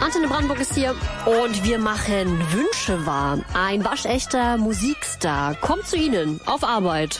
Antenne Brandenburg ist hier und wir machen Wünsche wahr. Ein waschechter Musikstar kommt zu Ihnen auf Arbeit.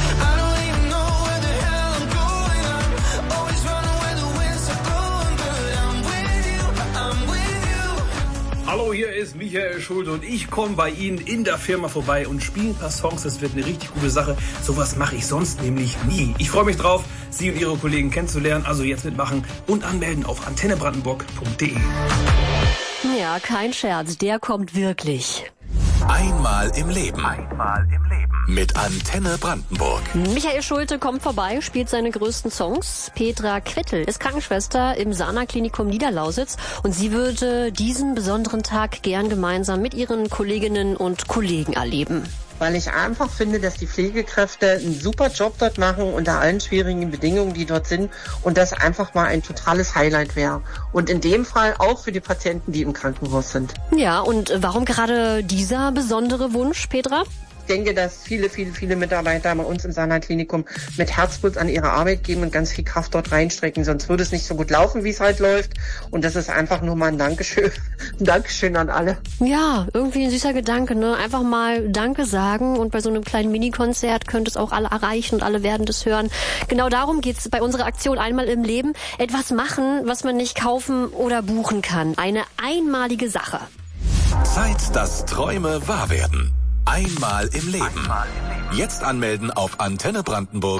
Hallo, hier ist Michael Schulte und ich komme bei Ihnen in der Firma vorbei und spiele ein paar Songs. Das wird eine richtig gute Sache. Sowas mache ich sonst nämlich nie. Ich freue mich drauf, Sie und Ihre Kollegen kennenzulernen. Also jetzt mitmachen und anmelden auf antennebrandenburg.de. Ja, kein Scherz, der kommt wirklich. Einmal im Leben. Mit Antenne Brandenburg. Michael Schulte kommt vorbei, spielt seine größten Songs. Petra Quittel ist Krankenschwester im Sana-Klinikum Niederlausitz und sie würde diesen besonderen Tag gern gemeinsam mit ihren Kolleginnen und Kollegen erleben. Weil ich einfach finde, dass die Pflegekräfte einen super Job dort machen unter allen schwierigen Bedingungen, die dort sind und das einfach mal ein totales Highlight wäre. Und in dem Fall auch für die Patienten, die im Krankenhaus sind. Ja, und warum gerade dieser besondere Wunsch, Petra? Ich denke, dass viele Mitarbeiter bei uns im Sana-Klinikum mit Herzblut an ihre Arbeit geben und ganz viel Kraft dort reinstrecken. Sonst würde es nicht so gut laufen, wie es halt läuft. Und das ist einfach nur mal ein Dankeschön. Ein Dankeschön an alle. Ja, irgendwie ein süßer Gedanke, ne? Einfach mal Danke sagen und bei so einem kleinen Mini-Konzert könnte es auch alle erreichen und alle werden das hören. Genau darum geht's bei unserer Aktion Einmal im Leben. Etwas machen, was man nicht kaufen oder buchen kann. Eine einmalige Sache. Zeit, dass Träume wahr werden. Einmal im Leben. Jetzt anmelden auf antennebrandenburg.de.